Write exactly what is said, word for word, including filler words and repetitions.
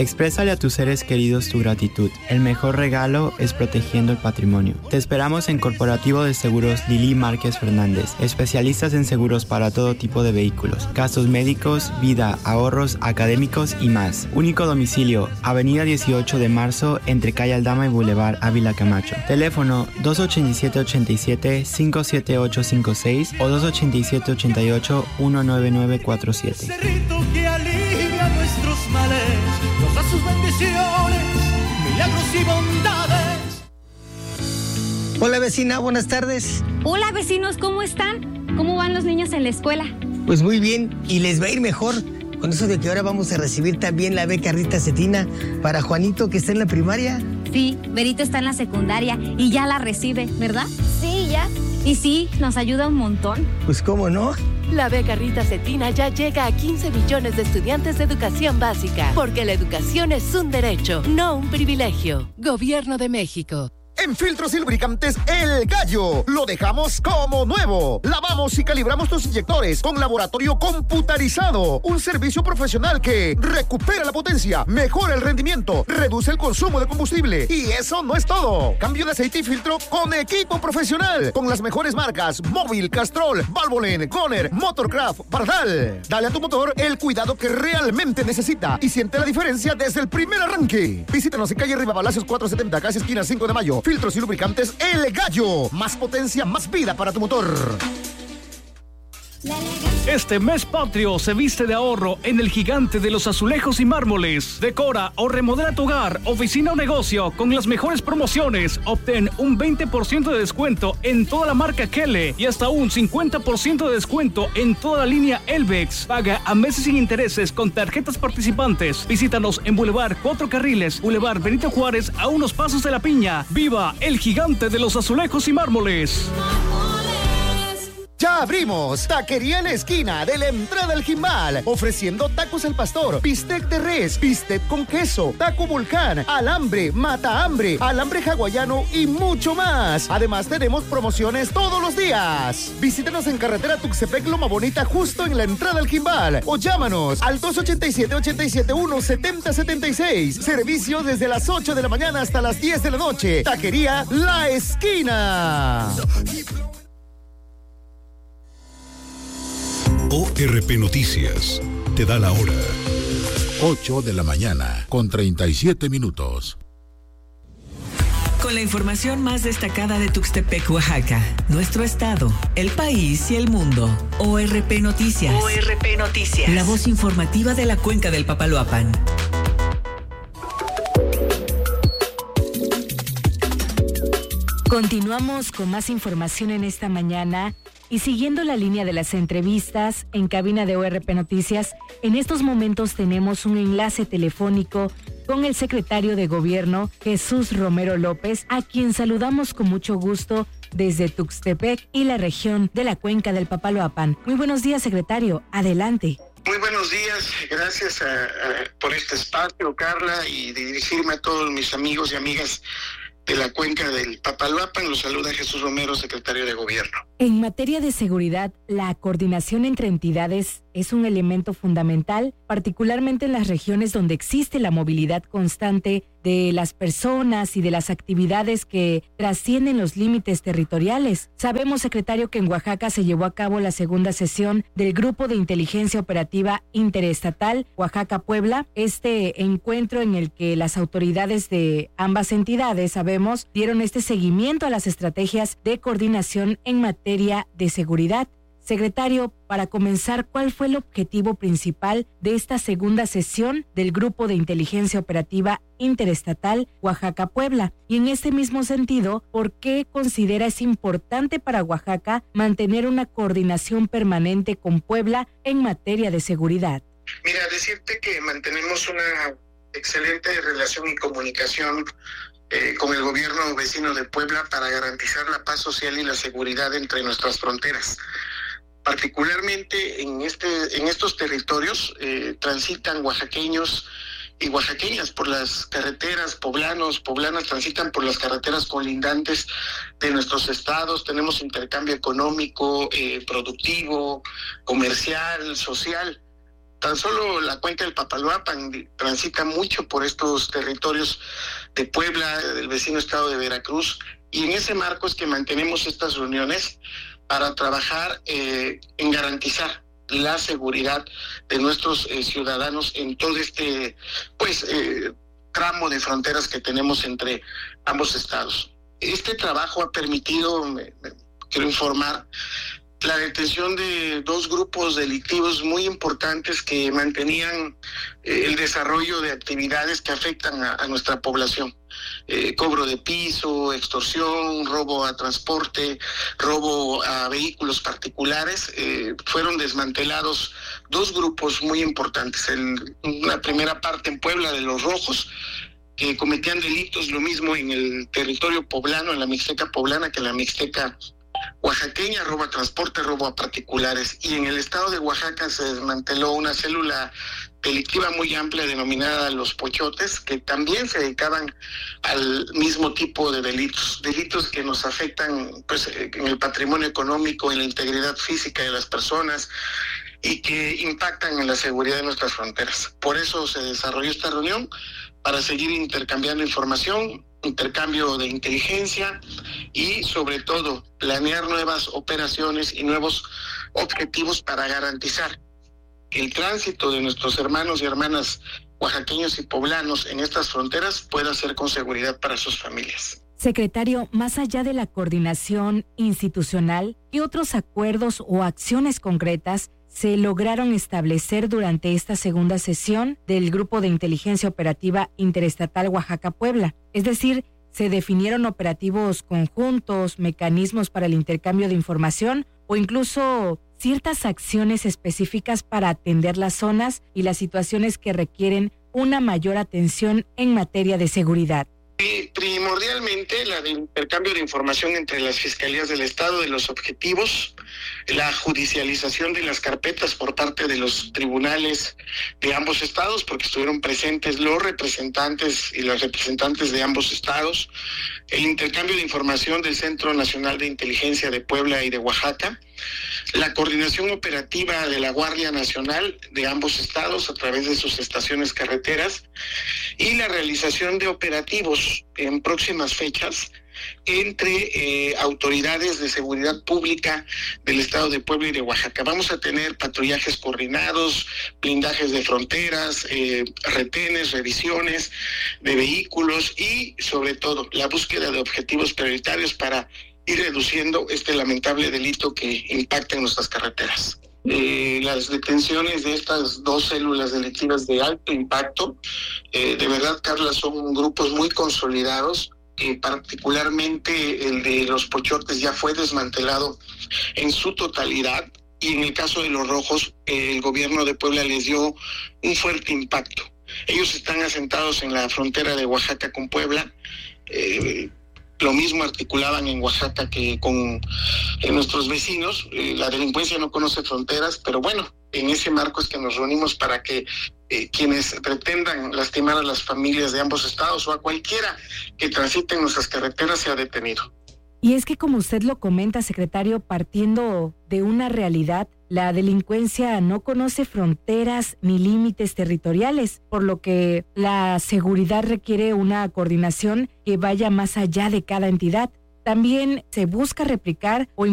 Exprésale a tus seres queridos tu gratitud. El mejor regalo es protegiendo el patrimonio. Te esperamos en Corporativo de Seguros Lili Márquez Fernández, especialistas en seguros para todo tipo de vehículos, gastos médicos, vida, ahorros, académicos y más. Único domicilio, Avenida dieciocho de marzo, entre Calle Aldama y Boulevard Ávila Camacho. Teléfono dos ocho siete, ocho siete, cinco siete ocho cinco seis o dos ocho siete, ocho ocho, uno nueve nueve cuatro siete. Cerrito que alivia nuestros males, nos da sus bendiciones, milagros y bondades. Hola vecina, buenas tardes. Hola vecinos, ¿cómo están? ¿Cómo van los niños en la escuela? Pues muy bien, y les va a ir mejor con eso de que ahora vamos a recibir también la beca Rita Cetina para Juanito, que está en la primaria. Sí, Berito está en la secundaria y ya la recibe, ¿verdad? Sí, ya. Y sí, nos ayuda un montón. Pues cómo no. La beca Rita Cetina ya llega a quince millones de estudiantes de educación básica, porque la educación es un derecho, no un privilegio. Gobierno de México. En Filtros y Lubricantes El Gallo lo dejamos como nuevo. Lavamos y calibramos tus inyectores con laboratorio computarizado. Un servicio profesional que recupera la potencia, mejora el rendimiento, reduce el consumo de combustible. Y eso no es todo. Cambio de aceite y filtro con equipo profesional. Con las mejores marcas Móvil, Castrol, Valvoline, Goner, Motorcraft, Pardal. Dale a tu motor el cuidado que realmente necesita y siente la diferencia desde el primer arranque. Visítanos en calle Riva Palacios cuatrocientos setenta, casi esquina cinco de mayo. Filtros y Lubricantes El Gallo. Más potencia, más vida para tu motor. Este mes patrio se viste de ahorro en el gigante de los azulejos y mármoles. Decora o remodela tu hogar, oficina o negocio con las mejores promociones. Obtén un veinte por ciento de descuento en toda la marca Kelle y hasta un cincuenta por ciento de descuento en toda la línea Elvex. Paga a meses sin intereses con tarjetas participantes. Visítanos en Boulevard Cuatro Carriles, Boulevard Benito Juárez, a unos pasos de La Piña. ¡Viva el gigante de los azulejos y mármoles! Ya abrimos Taquería en la esquina de la entrada al Jimal, ofreciendo tacos al pastor, bistec de res, bistec con queso, taco volcán, alambre, mata hambre, alambre hawaiano y mucho más. Además tenemos promociones todos los días. Visítanos en carretera Tuxtepec Loma Bonita, justo en la entrada al Jimal, o llámanos al dos ocho siete, ocho siete uno, siete cero siete seis. Servicio desde las ocho de la mañana hasta las diez de la noche. Taquería La Esquina. O R P Noticias te da la hora. ocho de la mañana con treinta y siete minutos. Con la información más destacada de Tuxtepec, Oaxaca, nuestro estado, el país y el mundo. O R P Noticias. O R P Noticias. La voz informativa de la cuenca del Papaloapan. Continuamos con más información en esta mañana. Y siguiendo la línea de las entrevistas en cabina de O R P Noticias, en estos momentos tenemos un enlace telefónico con el secretario de Gobierno, Jesús Romero López, a quien saludamos con mucho gusto desde Tuxtepec y la región de la cuenca del Papaloapan. Muy buenos días, secretario. Adelante. Muy buenos días, gracias a, a, por este espacio, Carla, y de dirigirme a todos mis amigos y amigas de la cuenca del Papaloapan. Los saluda Jesús Romero, secretario de Gobierno. En materia de seguridad, la coordinación entre entidades es un elemento fundamental, particularmente en las regiones donde existe la movilidad constante de las personas y de las actividades que trascienden los límites territoriales. Sabemos, secretario, que en Oaxaca se llevó a cabo la segunda sesión del Grupo de Inteligencia Operativa Interestatal Oaxaca-Puebla, este encuentro en el que las autoridades de ambas entidades, sabemos, dieron este seguimiento a las estrategias de coordinación en materia de seguridad. Secretario, para comenzar, ¿cuál fue el objetivo principal de esta segunda sesión del Grupo de Inteligencia Operativa Interestatal Oaxaca-Puebla? Y en este mismo sentido, ¿por qué considera es importante para Oaxaca mantener una coordinación permanente con Puebla en materia de seguridad? Mira, decirte que mantenemos una excelente relación y comunicación eh, con el gobierno vecino de Puebla para garantizar la paz social y la seguridad entre nuestras fronteras. Particularmente en este en estos territorios eh, transitan oaxaqueños y oaxaqueñas por las carreteras, poblanos, poblanas transitan por las carreteras colindantes de nuestros estados. Tenemos intercambio económico, eh, productivo, comercial, social. Tan solo la cuenca del Papaloapan transita mucho por estos territorios de Puebla, del vecino estado de Veracruz, y en ese marco es que mantenemos estas reuniones para trabajar eh, en garantizar la seguridad de nuestros eh, ciudadanos en todo este pues eh, tramo de fronteras que tenemos entre ambos estados. Este trabajo ha permitido, me, me quiero informar, la detención de dos grupos delictivos muy importantes que mantenían eh, el desarrollo de actividades que afectan a, a nuestra población. Eh, cobro de piso, extorsión, robo a transporte, robo a vehículos particulares. Eh, fueron desmantelados dos grupos muy importantes. El, una primera parte en Puebla de los Rojos, que cometían delitos, lo mismo en el territorio poblano, en la Mixteca poblana que en la Mixteca oaxaqueña, robo a transporte, robo a particulares. Y en el estado de Oaxaca se desmanteló una célula delictiva muy amplia denominada Los Pochotes, que también se dedicaban al mismo tipo de delitos, delitos que nos afectan pues en el patrimonio económico, en la integridad física de las personas y que impactan en la seguridad de nuestras fronteras. Por eso se desarrolló esta reunión, para seguir intercambiando información, intercambio de inteligencia y sobre todo planear nuevas operaciones y nuevos objetivos para garantizar que el tránsito de nuestros hermanos y hermanas oaxaqueños y poblanos en estas fronteras pueda ser con seguridad para sus familias. Secretario, más allá de la coordinación institucional, ¿qué otros acuerdos o acciones concretas se lograron establecer durante esta segunda sesión del Grupo de Inteligencia Operativa Interestatal Oaxaca-Puebla? Es decir, ¿se definieron operativos conjuntos, mecanismos para el intercambio de información o incluso ciertas acciones específicas para atender las zonas y las situaciones que requieren una mayor atención en materia de seguridad? Y primordialmente la de intercambio de información entre las fiscalías del estado, de los objetivos, la judicialización de las carpetas por parte de los tribunales de ambos estados, porque estuvieron presentes los representantes y las representantes de ambos estados, el intercambio de información del Centro Nacional de Inteligencia de Puebla y de Oaxaca, la coordinación operativa de la Guardia Nacional de ambos estados a través de sus estaciones carreteras y la realización de operativos en próximas fechas entre eh, autoridades de seguridad pública del estado de Puebla y de Oaxaca. Vamos a tener patrullajes coordinados, blindajes de fronteras, eh, retenes, revisiones de vehículos y sobre todo la búsqueda de objetivos prioritarios para ir reduciendo este lamentable delito que impacta en nuestras carreteras. Eh, las detenciones de estas dos células delictivas de alto impacto, eh, de verdad, Carla, son grupos muy consolidados. Eh, particularmente el de Los Pochotes ya fue desmantelado en su totalidad y en el caso de los Rojos eh, el gobierno de Puebla les dio un fuerte impacto. Ellos están asentados en la frontera de Oaxaca con Puebla. Eh, Lo mismo articulaban en Oaxaca que con en nuestros vecinos. Eh, la delincuencia no conoce fronteras, pero bueno, en ese marco es que nos reunimos para que eh, quienes pretendan lastimar a las familias de ambos estados o a cualquiera que transite en nuestras carreteras sea detenido. Y es que, como usted lo comenta, secretario, partiendo de una realidad, la delincuencia no conoce fronteras ni límites territoriales, por lo que la seguridad requiere una coordinación que vaya más allá de cada entidad. También se busca replicar o